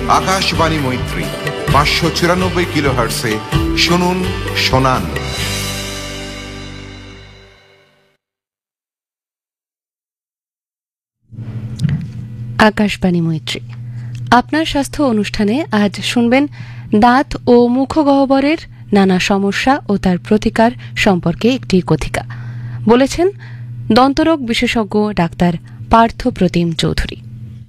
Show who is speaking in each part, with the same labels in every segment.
Speaker 1: আকাশবাণী মৈত্রী 594 কিলোহার্টসে শুনুন শোনান।
Speaker 2: আকাশবাণী মৈত্রী আপনার স্বাস্থ্য অনুষ্ঠানে আজ শুনবেন দাঁত ও মুখগহ্বরের নানা সমস্যা ও তার প্রতিকার সম্পর্কে একটি কথিকা। বলেছেন দন্তরোগ বিশেষজ্ঞ ডাক্তার পার্থ প্রতিম চৌধুরী।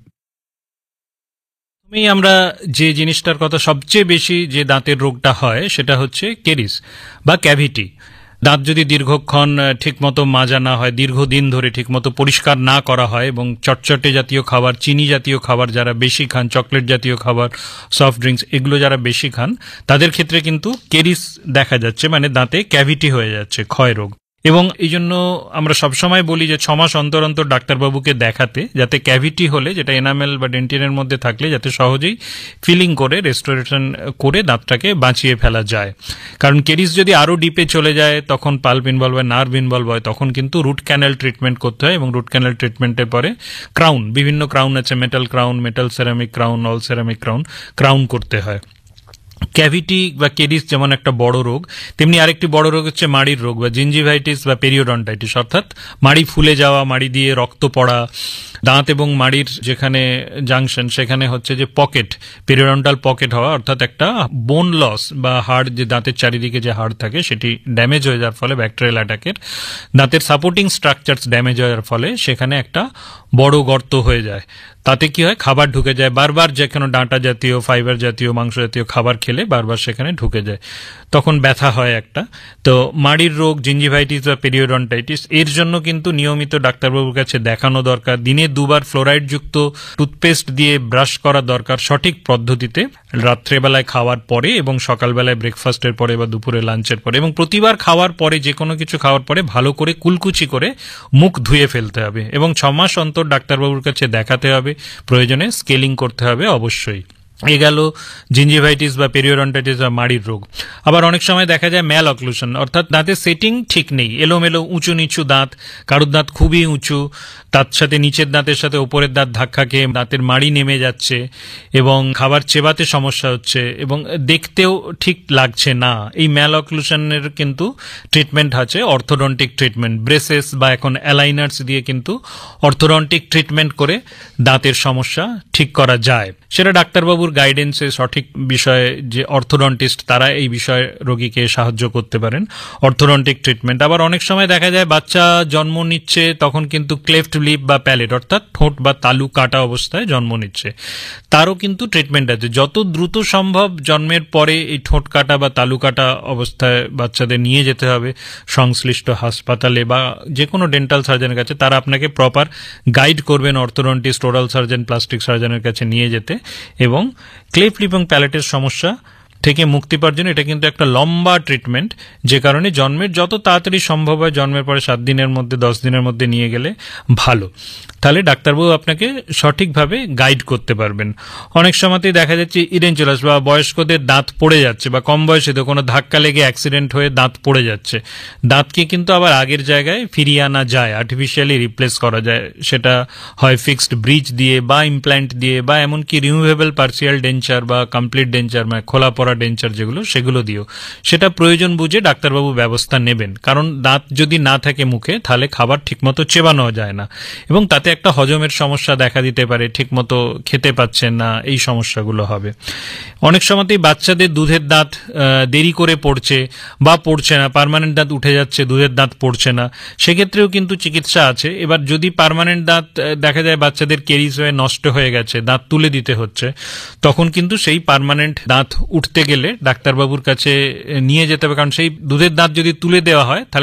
Speaker 3: আমরা যে জিনিসটার কথা সবচেয়ে বেশি যে দাঁতের রোগটা হয় সেটা হচ্ছে কেরিস বা ক্যাভিটি। দাঁত যদি দীর্ঘক্ষণ ঠিকমতো মাজা না হয়, দীর্ঘদিন ধরে ঠিকমতো পরিষ্কার না করা হয় এবং চটচটে জাতীয় খাবার, চিনি জাতীয় খাবার যারা বেশি খান, চকলেট জাতীয় খাবার, সফট ড্রিঙ্কস এগুলো যারা বেশি খান, তাদের ক্ষেত্রে কিন্তু কেরিস দেখা যাচ্ছে, মানে দাঁতে ক্যাভিটি হয়ে যাচ্ছে, ক্ষয় রোগ। এবং এই জন্য আমরা সবসময় বলি যে 6 মাস অন্তর অন্তর ডাক্তারবাবুকে দেখাতে, যাতে ক্যাভিটি হলে, যেটা এনামেল বা ডেন্টিনের মধ্যে থাকলে, যাতে সহজেই ফিলিং করে রেস্টোরেশন করে দাঁতটাকে বাঁচিয়ে ফেলা যায়। কারণ কেরিস যদি আরও ডিপে চলে যায়, তখন পাল্প ইনভলভ হয়, নার্ভ ইনভলভ হয়, তখন কিন্তু রুট ক্যানেল ট্রিটমেন্ট করতে হয়। এবং রুট ক্যানেল ট্রিটমেন্টের পরে ক্রাউন, বিভিন্ন ক্রাউন আছে, metal crown, metal ceramic crown, all ceramic crown, crown করতে হয়। ক্যাভিটি বা কেরিস যেমন একটা বড় রোগ, তেমনি আরেকটি বড় রোগ হচ্ছে মাড়ির রোগ বা জিঞ্জিভাইটিস বা পেরিওডন্টাইটিস, অর্থাৎ মাড়ি ফুলে যাওয়া, মাড়ি দিয়ে রক্ত পড়া। দাঁত এবং মাড়ির যেখানে জাংশন সেখানে হচ্ছে যে পকেট, পেরিওডন্টাল পকেট হওয়া, অর্থাৎ একটা বোন লস বা হাড়, যে দাঁতের চারিদিকে যে হাড় থাকে সেটি ড্যামেজ হয়ে যাওয়ার ফলে, ব্যাকটেরিয়াল অ্যাটাকের দাঁতের সাপোর্টিং স্ট্রাকচারস ড্যামেজ হওয়ার ফলে সেখানে একটা বড় গর্ত হয়ে যায়। তাতে কি হয়, খাবার ঢুকে যায় বারবার, যে কোনো ডাঁটা জাতীয়, ফাইবার জাতীয়, মাংস জাতীয় খাবার খেলে বারবার সেখানে ঢুকে যায়, তখন ব্যথা হয় একটা। তো মাড়ির রোগ, জিঞ্জিভাইটিস বা পেরিওডন্টাইটিস, এর জন্য কিন্তু নিয়মিত ডাক্তারবাবুর কাছে দেখানো দরকার। দিনে 2 বার ফ্লোরাইড-যুক্ত টুথপেস্ট দিয়ে ব্রাশ করা দরকার সঠিক পদ্ধতিতে, রাত্রেবেলায় খাওয়ার পরে এবং সকালবেলায় ব্রেকফাস্টের পরে বা দুপুরে লাঞ্চের পরে, এবং প্রতিবার খাওয়ার পরে, যে কোনো কিছু খাওয়ার পরে ভালো করে কুলকুচি করে মুখ ধুয়ে ফেলতে হবে এবং 6 মাস অন্তর ডাক্তারবাবুর কাছে দেখাতে হবে, প্রয়োজনে স্কেলিং করতে হবে অবশ্যই। এ গেল জিঞ্জিভাইটিস বা পেরিওডন্টাইটিস বা মাড়ির রোগ। আবার অনেক সময় দেখা যায় ম্যাল অক্লুশন, অর্থাৎ দাঁতের সেটিং ঠিক নেই, এলোমেলো উঁচু নিচু দাঁত, কারুর দাঁত খুবই উঁচু, তার সাথে নিচের দাঁতের সাথে উপরের দাঁত ধাক্কা খেয়ে দাঁতের মাড়ি নেমে যাচ্ছে এবং খাবার চেবাতে সমস্যা হচ্ছে এবং দেখতেও ঠিক লাগছে না। এই ম্যাল অক্লুশনের কিন্তু ট্রিটমেন্ট আছে অর্থোডন্টিক ট্রিটমেন্ট, ব্রেসেস বা এখন অ্যালাইনার্স দিয়ে কিন্তু অর্থোডন্টিক ট্রিটমেন্ট করে দাঁতের সমস্যা ঠিক করা যায়। সেটা ডাক্তারবাবুর গাইডেন্সে সঠিক বিষয়ে, যে অর্থোডন্টিস্ট তারা এই বিষয়ে রোগীকে সাহায্য করতে পারেন, অর্থোডন্টিক ট্রিটমেন্ট। আবার অনেক সময় দেখা যায় বাচ্চা জন্ম নিচ্ছে, তখন কিন্তু ক্লেফট লিপ বা প্যালেট, অর্থাৎ ঠোঁট বা তালু কাটা অবস্থায় জন্ম নিচ্ছে, তারও কিন্তু ট্রিটমেন্ট আছে। যত দ্রুত সম্ভব জন্মের পরে এই ঠোঁট কাটা বা তালু কাটা অবস্থায় বাচ্চাদের নিয়ে যেতে হবে সংশ্লিষ্ট হাসপাতালে বা যে কোনো ডেন্টাল সার্জনের কাছে। তারা আপনাকে প্রপার গাইড করবেন, অর্থোডন্টিস্ট, ওরাল সার্জন, প্লাস্টিক সার্জনের কাছে নিয়ে যেতে। এবং ক্লেফট লিপ এবং প্যালেটের সমস্যা থেকে মুক্তি পাওয়ার জন্য এটা কিন্তু একটা লম্বা ট্রিটমেন্ট, যে কারণে জন্মের যত তাড়াতাড়ি সম্ভব হয়, জন্মের পরে 7 দিনের মধ্যে, 10 দিনের মধ্যে নিয়ে গেলে ভালো। তাহলে ডাক্তারবাবু আপনাকে সঠিকভাবে গাইড করতে পারবেন। অনেক সময়তেই দেখা যাচ্ছে ইডেনচুলাস বা বয়স্কদের দাঁত পড়ে যাচ্ছে, বা কম বয়সে তো কোনো ধাক্কা লেগে অ্যাক্সিডেন্ট হয়ে দাঁত পড়ে যাচ্ছে। দাঁতকে কিন্তু আবার আগের জায়গায় ফিরিয়ে আনা যায়, আর্টিফিশিয়ালি রিপ্লেস করা যায়। সেটা হয় ফিক্সড ব্রিজ দিয়ে বা ইমপ্ল্যান্ট দিয়ে বা এমনকি রিমুভেবল পার্সিয়াল ডেঞ্চার বা কমপ্লিট ডেঞ্চার, মানে খোলা পড়া ডেঞ্চার যেগুলো, সেগুলো দিয়েও। সেটা প্রয়োজন বুঝে ডাক্তারবাবু ব্যবস্থা নেবেন, কারণ দাঁত যদি না থাকে মুখে, তাহলে খাবার ঠিকমতো চেবানো যায় না এবং তাতে একটা হজমের সমস্যা দেখা দিতে পারে, ঠিকমতো খেতে পাচ্ছেন না, এই সমস্যাগুলো হবে। অনেক সময়তেই বাচ্চাদের দুধের দাঁত দেরি করে পড়ছে বা পড়ছে না, পার্মানেন্ট দাঁত উঠে যাচ্ছে, দুধের দাঁত পড়ছে না, সেক্ষেত্রেও কিন্তু চিকিৎসা আছে। এবার যদি পার্মানেন্ট দাঁত দেখা যায় বাচ্চাদের কেরিস হয়ে নষ্ট হয়ে গেছে, দাঁত তুলে দিতে হচ্ছে, তখন কিন্তু সেই পার্মানেন্ট দাঁত উঠতে গেলে ডাক্তারবাবুর কাছে নিয়ে যেতে হবে, কারণ সেই দুধের দাঁত যদি তুলে দেওয়া হয় তাহলে